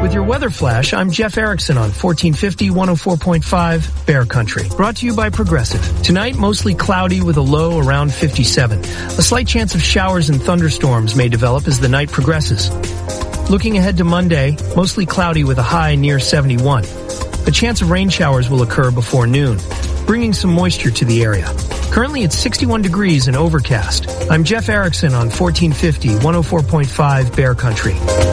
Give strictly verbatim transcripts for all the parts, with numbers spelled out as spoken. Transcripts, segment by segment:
With your weather flash, I'm Jeff Erickson on fourteen fifty, one oh four point five Bear Country. Brought to you by Progressive. Tonight, mostly cloudy with a low around fifty-seven. A slight chance of showers and thunderstorms may develop as the night progresses. Looking ahead to Monday, mostly cloudy with a high near seventy-one. A chance of rain showers will occur before noon, bringing some moisture to the area. Currently, it's sixty-one degrees and overcast. I'm Jeff Erickson on fourteen fifty, one oh four point five Bear Country.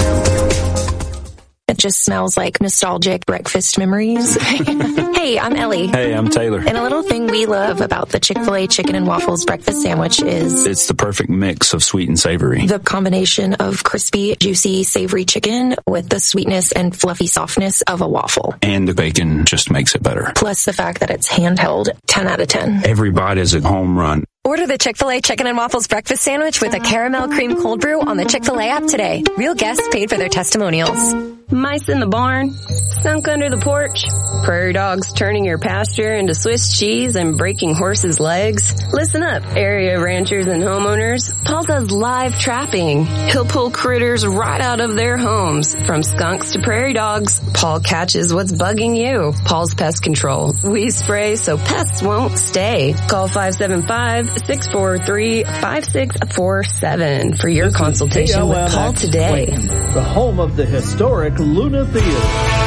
It just smells like nostalgic breakfast memories. Hey, I'm Ellie. Hey, I'm Taylor. And a little thing we love about the Chick-fil-A chicken and waffles breakfast sandwich is it's the perfect mix of sweet and savory. The combination of crispy, juicy, savory chicken with the sweetness and fluffy softness of a waffle. And the bacon just makes it better. Plus the fact that it's handheld, ten out of ten. Every bite is a home run. Order the Chick-fil-A Chicken and Waffles Breakfast Sandwich with a caramel cream cold brew on the Chick-fil-A app today. Real guests paid for their testimonials. Mice in the barn, skunk under the porch, prairie dogs turning your pasture into Swiss cheese and breaking horses' legs. Listen up, area ranchers and homeowners. Paul does live trapping. He'll pull critters right out of their homes. From skunks to prairie dogs, Paul catches what's bugging you. Paul's Pest Control. We spray so pests won't stay. Call five seven five, six four three, five six four seven for your this consultation with Paul today. The home of the historic Luna Theater.